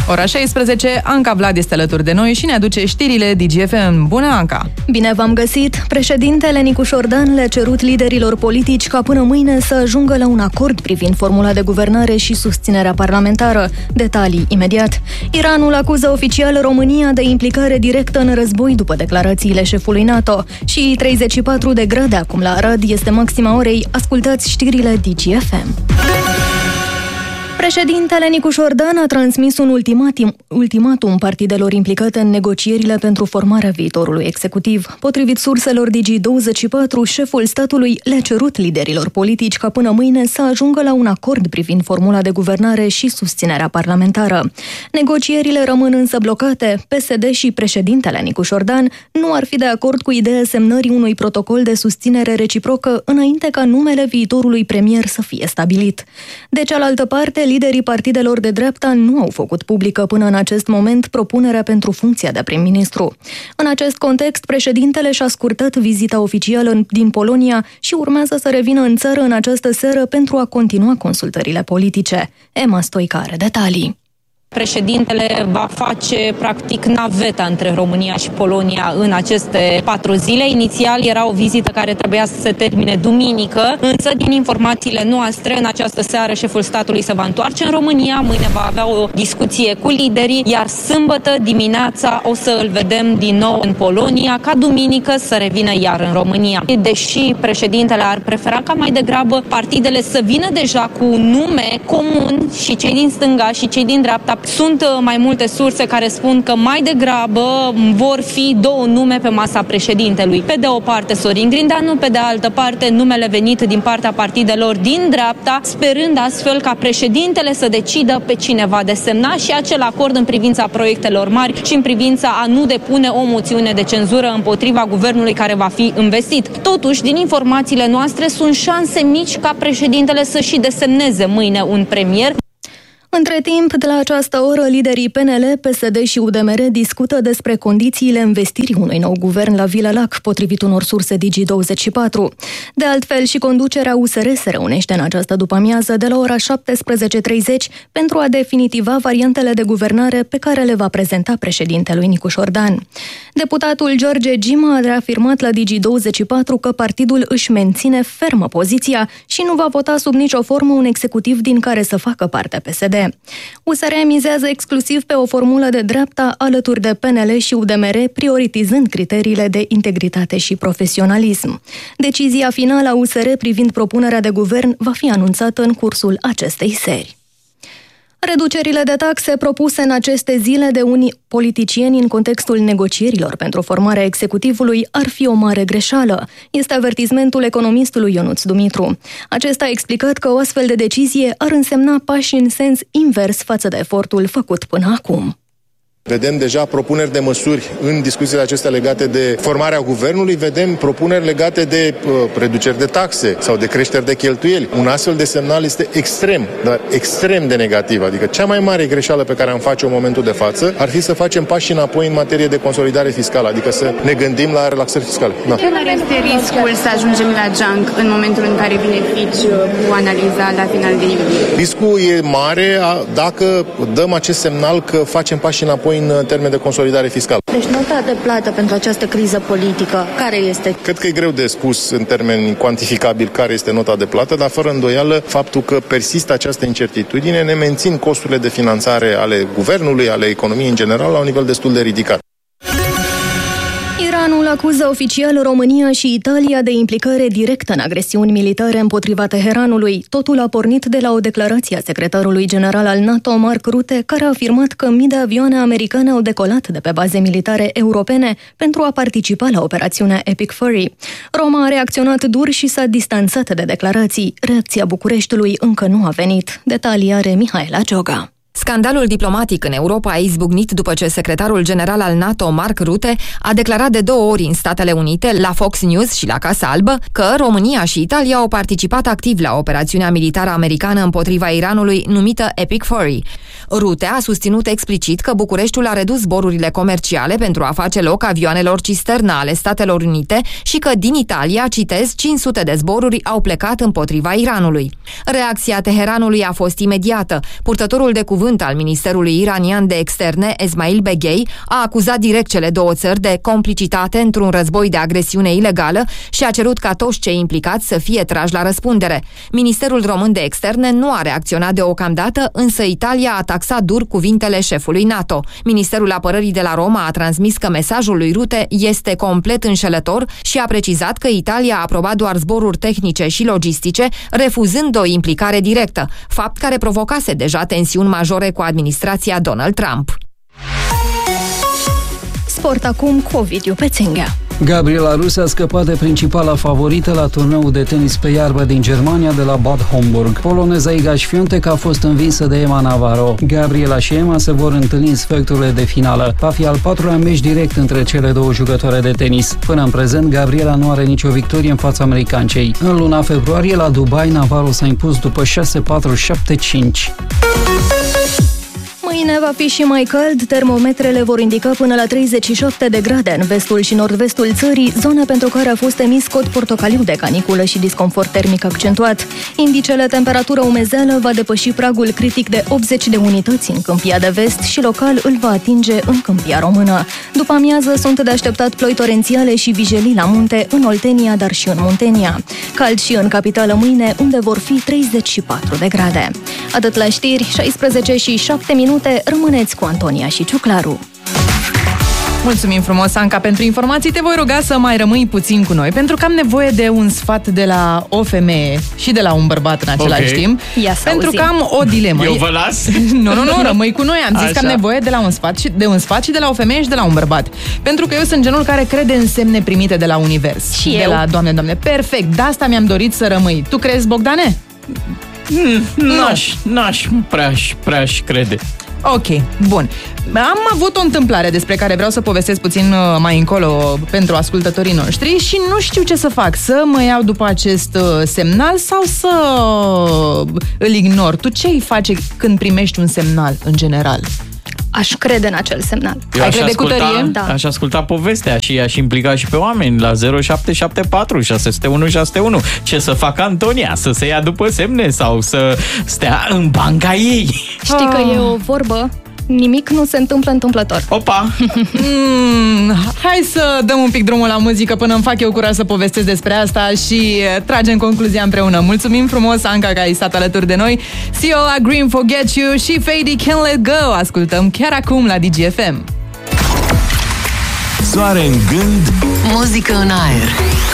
Ora 16, Anca Vlad este alături de noi și ne aduce știrile DGFM. Bună, Anca! Bine v-am găsit! Președintele Nicu Șordan le-a cerut liderilor politici ca până mâine să ajungă la un acord privind formula de guvernare și susținerea parlamentară. Detalii imediat. Iranul acuză oficial România de implicare directă în război după declarațiile șefului NATO. Și 34 de grade acum la Arad este maxima orei. Ascultați știrile DGFM. Președintele Nicu Șordan a transmis un ultimatum partidelor implicate în negocierile pentru formarea viitorului executiv. Potrivit surselor Digi24, șeful statului le-a cerut liderilor politici ca până mâine să ajungă la un acord privind formula de guvernare și susținerea parlamentară. Negocierile rămân însă blocate. PSD și președintele Nicu Șordan nu ar fi de acord cu ideea semnării unui protocol de susținere reciprocă înainte ca numele viitorului premier să fie stabilit. De cealaltă parte, liderii partidelor de dreapta nu au făcut publică până în acest moment propunerea pentru funcția de prim-ministru. În acest context, președintele și-a scurtat vizita oficială din Polonia și urmează să revină în țară în această seară pentru a continua consultările politice. Emma Stoica are detalii. Președintele va face, practic, naveta între România și Polonia în aceste 4 zile. Inițial era o vizită care trebuia să se termine duminică, însă, din informațiile noastre, în această seară șeful statului se va întoarce în România, mâine va avea o discuție cu liderii, iar sâmbătă dimineața o să îl vedem din nou în Polonia, ca duminică să revină iar în România. Deși președintele ar prefera ca mai degrabă partidele să vină deja cu un nume comun, și cei din stânga și cei din dreapta, sunt mai multe surse care spun că mai degrabă vor fi 2 nume pe masa președintelui. Pe de o parte Sorin Grindeanu, pe de altă parte numele venit din partea partidelor din dreapta, sperând astfel ca președintele să decidă pe cine va desemna și acel acord în privința proiectelor mari și în privința a nu depune o moțiune de cenzură împotriva guvernului care va fi investit. Totuși, din informațiile noastre, sunt șanse mici ca președintele să și desemneze mâine un premier. Între timp, de la această oră, liderii PNL, PSD și UDMR discută despre condițiile investirii unui nou guvern la Vila-Lac, potrivit unor surse Digi24. De altfel, și conducerea USR se reunește în această după-amiază de la ora 17:30 pentru a definitiva variantele de guvernare pe care le va prezenta președintelui Nicu Șordan. Deputatul George Gima a reafirmat la Digi24 că partidul își menține fermă poziția și nu va vota sub nicio formă un executiv din care să facă parte PSD. USR mizează exclusiv pe o formulă de dreapta alături de PNL și UDMR, prioritizând criteriile de integritate și profesionalism. Decizia finală a USR privind propunerea de guvern va fi anunțată în cursul acestei seri. Reducerile de taxe propuse în aceste zile de unii politicieni în contextul negocierilor pentru formarea executivului ar fi o mare greșeală. Este avertismentul economistului Ionuț Dumitru. Acesta a explicat că o astfel de decizie ar însemna pași în sens invers față de efortul făcut până acum. Vedem deja propuneri de măsuri în discuțiile acestea legate de formarea guvernului, vedem propuneri legate de reduceri de taxe sau de creșteri de cheltuieli. Un astfel de semnal este extrem, dar extrem de negativ. Adică cea mai mare greșeală pe care am face-o în momentul de față ar fi să facem pași înapoi în materie de consolidare fiscală, adică să ne gândim la relaxări fiscale. Da. Care este riscul să ajungem la junk în momentul în care vine Fitch cu analiza la final de iulie? Riscul e mare dacă dăm acest semnal că facem pași înapoi în termen de consolidare fiscală. Deci nota de plată pentru această criză politică, care este? Cred că e greu de spus în termeni cuantificabili care este nota de plată, dar fără îndoială faptul că persistă această incertitudine ne mențin costurile de finanțare ale guvernului, ale economiei în general, la un nivel destul de ridicat. Iranul acuză oficial România și Italia de implicare directă în agresiuni militare împotriva Teheranului. Totul a pornit de la o declarație a secretarului general al NATO, Mark Rutte, care a afirmat că mii de avioane americane au decolat de pe baze militare europene pentru a participa la operațiunea Epic Fury. Roma a reacționat dur și s-a distanțat de declarații. Reacția Bucureștiului încă nu a venit. Detalii are Mihaela Gioga. Scandalul diplomatic în Europa a izbucnit după ce secretarul general al NATO, Mark Rutte, a declarat de 2 ori în Statele Unite, la Fox News și la Casa Albă, că România și Italia au participat activ la operațiunea militară americană împotriva Iranului numită Epic Fury. Rutte a susținut explicit că Bucureștiul a redus zborurile comerciale pentru a face loc avioanelor cisternă ale Statelor Unite și că din Italia, citez, 500 de zboruri au plecat împotriva Iranului. Reacția Teheranului a fost imediată. Purtătorul de cuvânt cuvânt al Ministerului iranian de externe, Esmail Beghei, a acuzat direct cele două țări de complicitate într-un război de agresiune ilegală și a cerut ca toți cei implicați să fie trași la răspundere. Ministerul român de externe nu a reacționat deocamdată, însă Italia a taxat dur cuvintele șefului NATO. Ministerul Apărării de la Roma a transmis că mesajul lui Rutte este complet înșelător și a precizat că Italia a aprobat doar zboruri tehnice și logistice, refuzând o implicare directă, fapt care provocase deja tensiuni majore cu administrația Donald Trump. Sport acum cu Ovidiu Peținghea. Gabriela Ruse a scăpat de principala favorită la turneul de tenis pe iarbă din Germania de la Bad Homburg. Poloneza Iga Świątek a fost învinsă de Emma Navarro. Gabriela și Emma se vor întâlni în sferturile de finală. Va fi al patrulea meci direct între cele două jucătoare de tenis. Până în prezent, Gabriela nu are nicio victorie în fața americancei. În luna februarie, la Dubai, Navarro s-a impus după 6-4-7-5. Mâine va fi și mai cald, termometrele vor indica până la 37 de grade în vestul și nord-vestul țării, zona pentru care a fost emis cod portocaliu de caniculă și disconfort termic accentuat. Indicele temperatură-umezeală va depăși pragul critic de 80 de unități în Câmpia de Vest și local îl va atinge în Câmpia Română. După amiază sunt de așteptat ploi torențiale și vijelii la munte, în Oltenia, dar și în Muntenia. Cald și în capitală mâine, unde vor fi 34 de grade. Atât la știri, 16:07. Rămâneți cu Antonia și Ciuclaru. Mulțumim frumos, Anca, pentru informații. Te voi ruga să mai rămâi puțin cu noi, pentru că am nevoie de un sfat de la o femeie și de la un bărbat în același timp. Pentru că am o dilemă. Eu vă las? Nu, rămâi cu noi. Am zis că am nevoie de un sfat și de la o femeie și de la un bărbat. Pentru că eu sunt genul care crede în semne primite de la univers. Și de eu. La Doamne, perfect. De asta mi-am dorit să rămâi. Tu crezi, Bogdane? N-aș prea crede. Ok, bun. Am avut o întâmplare despre care vreau să povestesc puțin mai încolo pentru ascultătorii noștri și nu știu ce să fac. Să mă iau după acest semnal sau să îl ignor? Tu ce îi face când primești un semnal, în general? Aș crede în acel semnal. Eu aș asculta povestea și aș implica și pe oameni la 0774 601 601. Ce să facă Antonia? Să se ia după semne sau să stea în banca ei? Știi că e o vorbă? Nimic nu se întâmplă întâmplător. Opa! Hai să dăm un pic drumul la muzică până îmi fac eu curaj să povestesc despre asta și tragem concluzia împreună. Mulțumim frumos, Anca, că ai stat alături de noi. See all I Green Forget You și Fady Can't Let Go. Ascultăm chiar acum la DGFM. Soare în gând, muzică în aer.